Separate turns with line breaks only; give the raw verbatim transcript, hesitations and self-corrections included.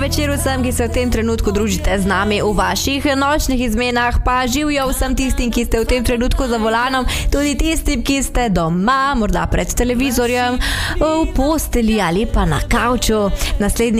Večer vsem, ki se v tem trenutku družite z nami v vaših nočnih izmenah, pa živijo vsem tistim, ki ste v tem trenutku za volanom, tudi tistim, ki ste doma, morda pred televizorjem, v posteli ali pa na kavču. Naslednji